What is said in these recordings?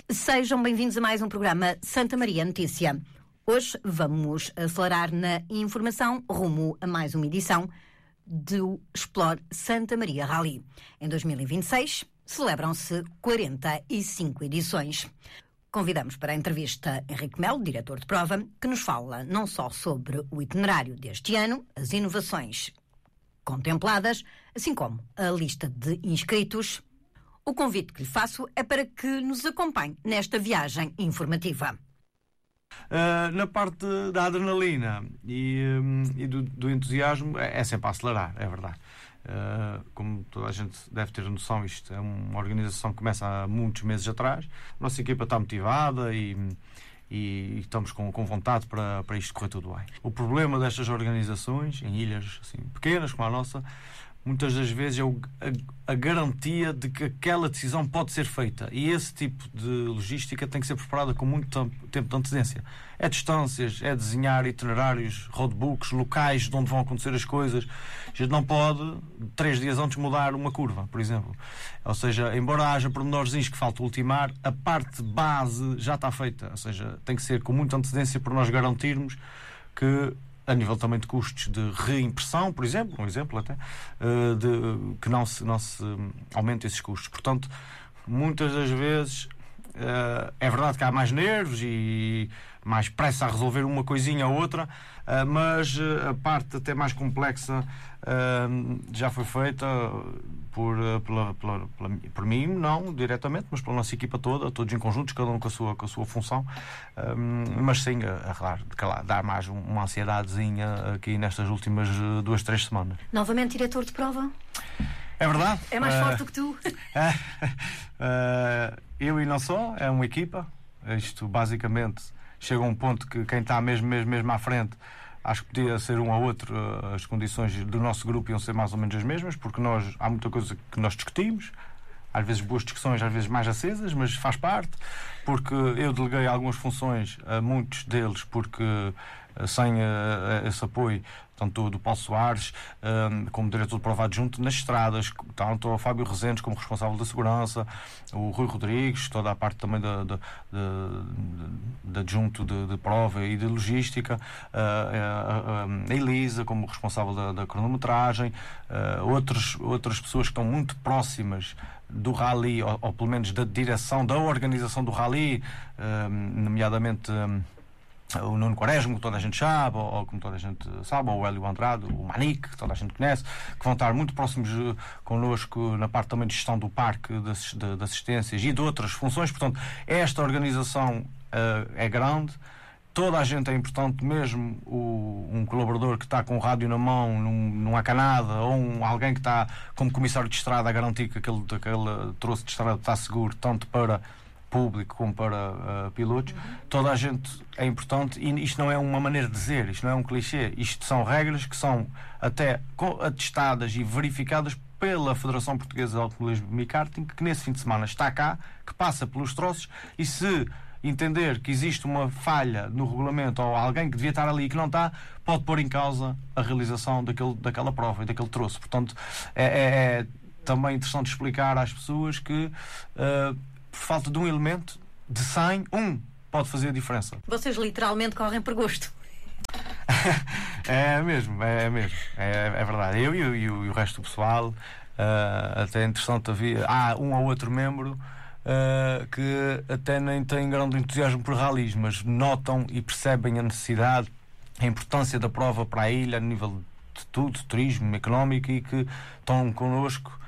Sejam bem-vindos a mais um programa Santa Maria Notícia. Hoje vamos acelerar na informação rumo a mais uma edição do Explore Santa Maria Rally. Em 2026 celebram-se 45 edições. Convidamos para a entrevista Henrique Melo, diretor de prova, que nos fala não só sobre o itinerário deste ano, as inovações contempladas, assim como a lista de inscritos. O convite que lhe faço é para que nos acompanhe nesta viagem informativa. Na parte da adrenalina e do entusiasmo é sempre a acelerar, é verdade. Como toda a gente deve ter noção, isto é uma organização que começa há muitos meses atrás. A nossa equipa está motivada e estamos com vontade para isto correr tudo bem. O problema destas organizações, em ilhas assim, pequenas como a nossa, muitas das vezes é a garantia de que aquela decisão pode ser feita. E esse tipo de logística tem que ser preparada com muito tempo de antecedência. É distâncias, é desenhar itinerários, roadbooks, locais de onde vão acontecer as coisas. A gente não pode, 3 dias antes, mudar uma curva, por exemplo. Ou seja, embora haja pormenorzinhos que falta ultimar, a parte base já está feita. Ou seja, tem que ser com muita antecedência para nós garantirmos que, a nível também de custos de reimpressão, por exemplo, um exemplo até, que não se aumente esses custos. Portanto, muitas das vezes é verdade que há mais nervos e mais pressa a resolver uma coisinha ou outra, mas a parte até mais complexa já foi feita por mim, não diretamente, mas pela nossa equipa toda, todos em conjuntos, cada um com a sua função, mas sim, dá mais uma ansiedadezinha aqui nestas últimas 2-3 semanas. Novamente diretor de prova? É verdade. É mais forte do que tu. Eu e não só, é uma equipa. Isto basicamente chega a um ponto que quem está mesmo à frente, acho que podia ser um ou outro, as condições do nosso grupo iam ser mais ou menos as mesmas, porque há muita coisa que nós discutimos, às vezes boas discussões, às vezes mais acesas, mas faz parte, porque eu deleguei algumas funções a muitos deles, porque sem esse apoio, tanto do Paulo Soares como diretor de prova adjunto nas estradas, tanto o Fábio Rezendes como responsável da segurança, o Rui Rodrigues, toda a parte também de adjunto de prova e de logística, a Elisa como responsável da cronometragem, outras pessoas que estão muito próximas do rally, ou pelo menos da direção, da organização do rally, nomeadamente o Nuno Quaresma, que toda a gente sabe, ou como toda a gente sabe, ou o Hélio Andrade, o Manique, que toda a gente conhece, que vão estar muito próximos connosco na parte também de gestão do parque, de assistências e de outras funções. Portanto, esta organização é grande, toda a gente é importante, mesmo um colaborador que está com o rádio na mão, numa canada, ou alguém que está como comissário de estrada a garantir que aquele troço de estrada está seguro, tanto para público como para pilotos. Toda a gente é importante, e isto não é uma maneira de dizer, isto não é um clichê, isto são regras que são até atestadas e verificadas pela Federação Portuguesa de Automobilismo e Karting, que nesse fim de semana está cá, que passa pelos troços, e se entender que existe uma falha no regulamento ou alguém que devia estar ali e que não está, pode pôr em causa a realização daquela prova e daquele troço. Portanto, é também interessante explicar às pessoas que por falta de um elemento, de 100, pode fazer a diferença. Vocês literalmente correm por gosto. É mesmo. É verdade. Eu e o resto do pessoal, até é interessante, há um ou outro membro que até nem tem grande entusiasmo por ralis, mas notam e percebem a necessidade, a importância da prova para a ilha, a nível de tudo, turismo, económico, e que estão connosco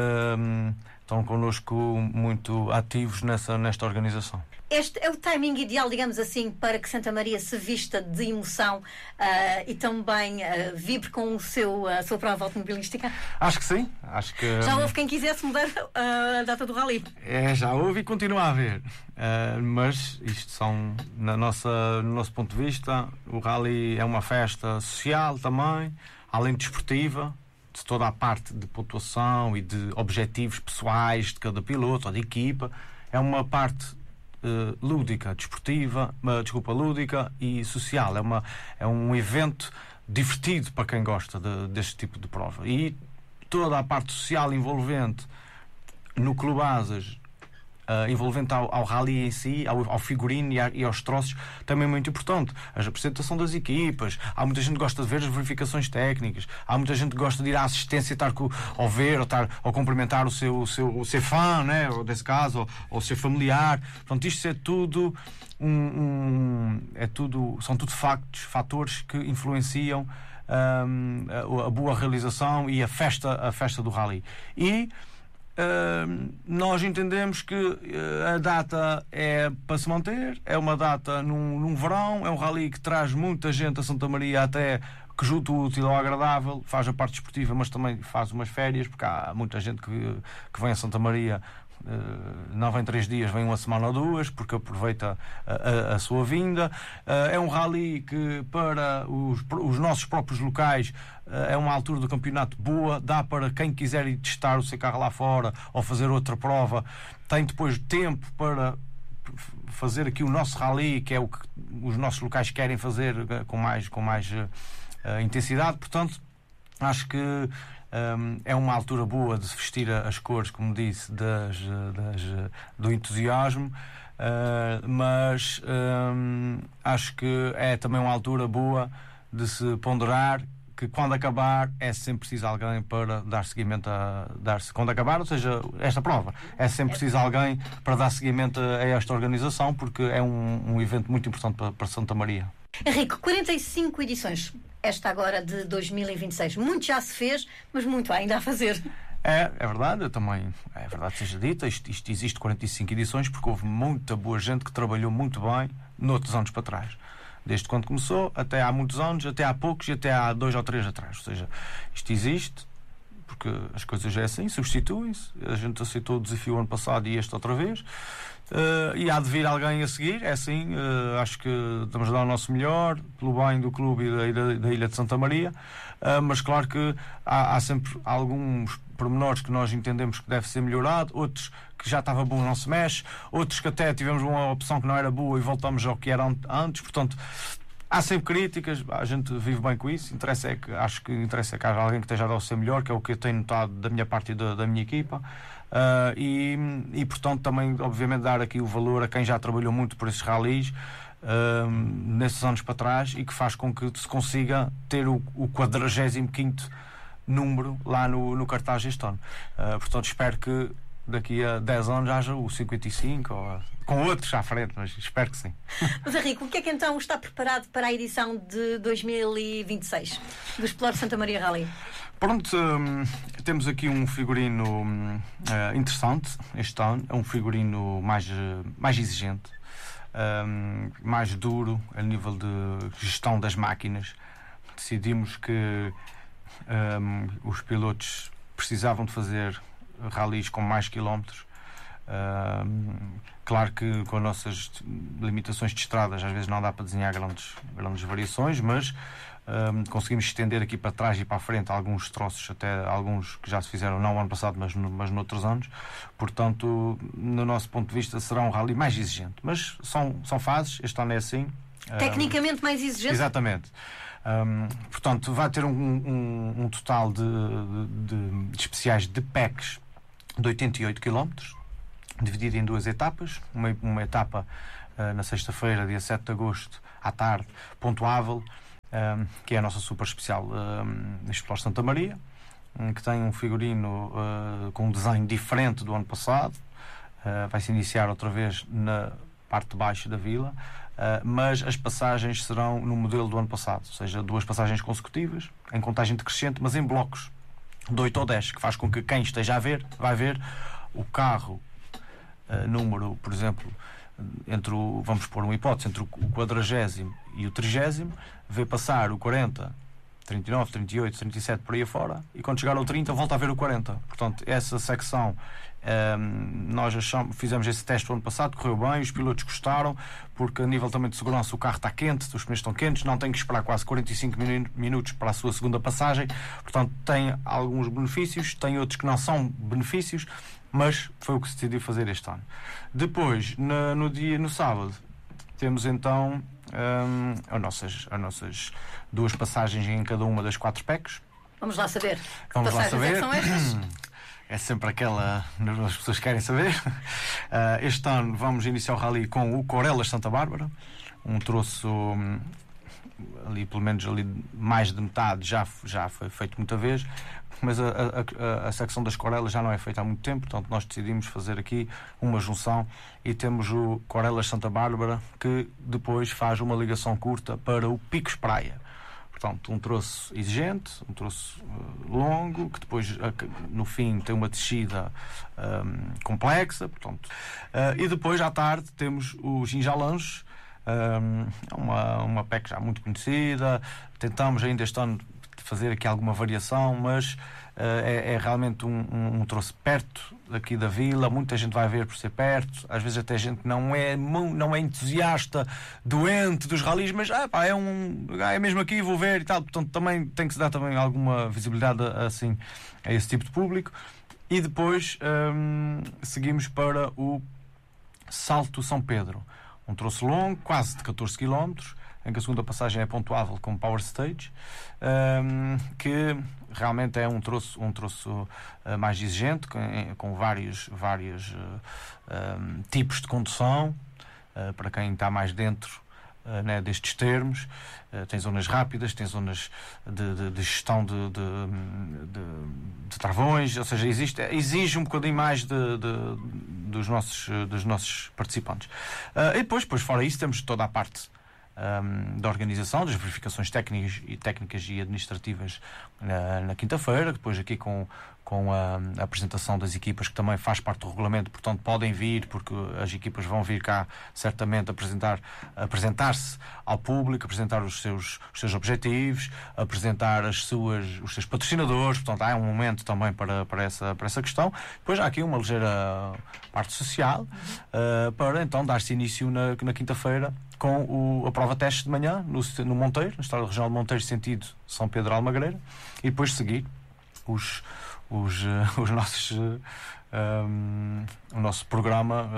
muito ativos nesta organização. Este é o timing ideal, digamos assim, para que Santa Maria se vista de emoção e também vibre com a sua prova automobilística? Acho que sim. Já houve quem quisesse mudar a data do rally? Já houve e continua a haver. Mas isto no nosso ponto de vista, o rally é uma festa social também, além de desportiva, de toda a parte de pontuação e de objetivos pessoais de cada piloto ou de equipa. É uma parte lúdica, lúdica e social. É um evento divertido para quem gosta deste tipo de prova. E toda a parte social envolvente no Clube Asas envolvente ao rally em si, ao figurino e aos troços, também é muito importante. A apresentação das equipas, há muita gente que gosta de ver as verificações técnicas, há muita gente que gosta de ir à assistência, estar ao ver, ou cumprimentar o seu fã, né? Ou desse caso, ou o seu familiar. Portanto, isto é tudo são tudo fatores que influenciam a boa realização e a festa do rally. E nós entendemos que a data é para se manter, é uma data num verão, é um rally que traz muita gente a Santa Maria, até que junta o útil ao agradável, faz a parte esportiva, mas também faz umas férias, porque há muita gente que vem a Santa Maria, não vem 3 dias, vem 1 semana ou 2, porque aproveita a sua vinda. É um rally que para os nossos próprios locais é uma altura do campeonato boa, dá para quem quiser ir testar o seu carro lá fora ou fazer outra prova, tem depois tempo para fazer aqui o nosso rally, que é o que os nossos locais querem fazer com mais intensidade. Portanto, acho que é uma altura boa de se vestir as cores, como disse, do entusiasmo, mas acho que é também uma altura boa de se ponderar que quando acabar é sempre preciso alguém para dar seguimento quando acabar, ou seja, esta prova, é sempre preciso alguém para dar seguimento a esta organização, porque é um evento muito importante para Santa Maria. Henrique, 45 edições, esta agora de 2026. Muito já se fez, mas muito há ainda a fazer. É verdade, eu também, é verdade seja dita, isto existe 45 edições porque houve muita boa gente que trabalhou muito bem noutros anos para trás. Desde quando começou, até há muitos anos, até há poucos e até há 2 ou 3 atrás. Ou seja, isto existe, porque as coisas é assim, substituem-se. A gente aceitou o desafio ano passado e este outra vez. E há de vir alguém a seguir, é assim. Acho que estamos a dar o nosso melhor pelo bem do clube e da Ilha de Santa Maria. Mas claro que há sempre alguns pormenores que nós entendemos que deve ser melhorado, outros que já estava bom não se mexe, outros que até tivemos uma opção que não era boa e voltamos ao que era antes. Portanto, há sempre críticas, a gente vive bem com isso. Acho que interessa que haja alguém que esteja a dar o seu melhor, que é o que eu tenho notado da minha parte e da minha equipa. E portanto também obviamente dar aqui o valor a quem já trabalhou muito por esses rallies nesses anos para trás e que faz com que se consiga ter o 45º número lá no cartaz este ano. Portanto, espero que daqui a 10 anos haja o 55 ou com outros à frente, mas espero que sim. Mas Henrique, o que é que então está preparado para a edição de 2026 do Explore Santa Maria Rally? Pronto, temos aqui um figurino interessante este ano. É um figurino mais exigente, mais duro a nível de gestão das máquinas. Decidimos que os pilotos precisavam de fazer rallies com mais quilómetros. Claro que com as nossas limitações de estradas às vezes não dá para desenhar grandes variações, mas conseguimos estender aqui para trás e para a frente alguns troços, até alguns que já se fizeram não no ano passado, mas noutros anos. Portanto, no nosso ponto de vista, será um rally mais exigente, mas são fases. Este ano é assim. Tecnicamente mais exigente? Exatamente. Portanto, vai ter um total de especiais de packs de 88 km, dividido em 2 etapas. Uma etapa na sexta-feira, dia 7 de agosto, à tarde, pontuável, que é a nossa super especial Explore Santa Maria, que tem um figurino com um desenho diferente do ano passado. Vai se iniciar outra vez na parte de baixo da vila, mas as passagens serão no modelo do ano passado, ou seja, 2 passagens consecutivas, em contagem decrescente, mas em blocos de 8 ou 10, que faz com que quem esteja a ver, vai ver o carro número, por exemplo, vamos pôr uma hipótese, entre o 40º e o 30º, vê passar o 40, 39, 38, 37 por aí afora, e quando chegar ao 30 volta a ver o 40. Portanto, essa secção nós fizemos esse teste o ano passado, correu bem, os pilotos gostaram, porque a nível também de segurança o carro está quente, os pneus estão quentes, não tem que esperar quase 45 minutos para a sua segunda passagem. Portanto, tem alguns benefícios, tem outros que não são benefícios, mas foi o que se decidiu fazer este ano. Depois, no sábado, temos então as nossas 2 passagens em cada uma das 4 packs. Vamos lá saber. Vamos lá saber. São estas? é sempre aquela as pessoas querem saber. Este ano vamos iniciar o rally com o Corelas Santa Bárbara, um troço ali, pelo menos ali mais de metade já foi feito muita vez, mas a secção das Corelas já não é feita há muito tempo, portanto nós decidimos fazer aqui uma junção e temos o Corelas Santa Bárbara, que depois faz uma ligação curta para o Picos Praia. Portanto, um troço exigente, um troço longo, que depois no fim tem uma descida complexa, portanto, e depois à tarde temos o Ginjalange, uma PEC já muito conhecida. Tentamos ainda este ano fazer aqui alguma variação, mas é realmente um troço perto aqui da vila. Muita gente vai ver por ser perto, às vezes até gente não é entusiasta, doente dos ralis, mas é mesmo aqui, vou ver e tal. Portanto, também tem que se dar também alguma visibilidade assim a esse tipo de público. E depois seguimos para o Salto São Pedro, um troço longo, quase de 14 km, em que a segunda passagem é pontuável com Power Stage, que realmente é um troço mais exigente, com vários tipos de condução, para quem está mais dentro destes termos. Tem zonas rápidas, tem zonas de gestão de travões, ou seja, exige um bocadinho mais dos nossos participantes. E depois, fora isso, temos toda a parte da organização, das verificações técnicas e administrativas na quinta-feira, depois aqui com a apresentação das equipas, que também faz parte do regulamento, portanto podem vir, porque as equipas vão vir cá certamente apresentar-se ao público, apresentar os seus objetivos, apresentar os seus patrocinadores, portanto há um momento também para essa questão. Depois há aqui uma ligeira parte social, para então dar-se início na quinta-feira com a prova teste de manhã no Monteiro, na Estrada Regional de Monteiro, sentido São Pedro Almagreira, e depois seguir o nosso programa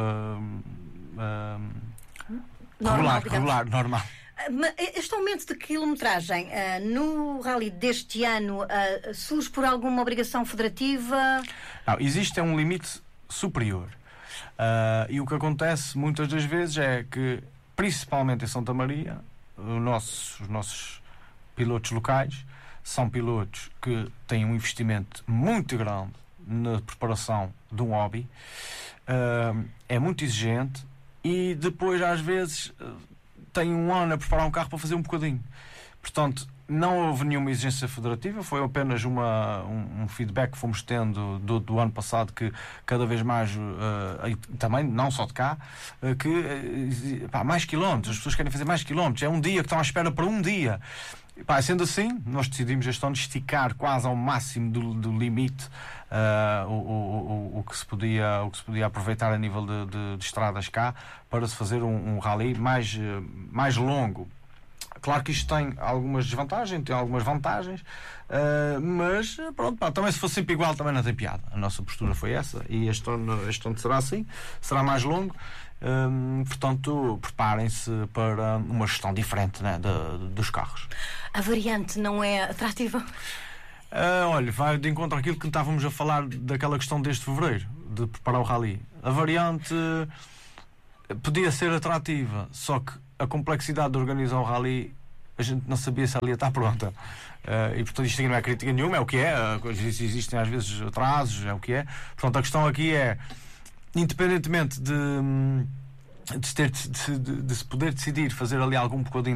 regular, normal. Este aumento de quilometragem no rally deste ano surge por alguma obrigação federativa? Não, existe um limite superior. E o que acontece muitas das vezes é que, principalmente em Santa Maria, os nossos pilotos locais são pilotos que têm um investimento muito grande na preparação de um hobby, é muito exigente, e depois às vezes têm um ano a preparar um carro para fazer um bocadinho. Portanto, não houve nenhuma exigência federativa, foi apenas um feedback que fomos tendo do ano passado, que cada vez mais, também não só de cá, mais quilómetros, as pessoas querem fazer mais quilómetros, é um dia que estão à espera para um dia. Sendo assim, nós decidimos este ano esticar quase ao máximo do limite o que se podia aproveitar a nível de estradas cá, para se fazer um rally mais longo. Claro que isto tem algumas desvantagens, tem algumas vantagens, mas pronto, também se fosse sempre igual também não tem piada. A nossa postura foi essa, e este ano será assim, será mais longo. Portanto, preparem-se para uma gestão diferente, né, dos carros. A variante não é atrativa? Olha, vai de encontro àquilo que estávamos a falar daquela questão deste fevereiro, de preparar o rally. A variante podia ser atrativa, só que a complexidade de organizar o rally, a gente não sabia se ela ia estar pronta. E portanto isto aqui não é crítica nenhuma, é o que é. Existem às vezes atrasos, é o que é. Portanto, a questão aqui é, independentemente de se poder decidir fazer ali algum bocadinho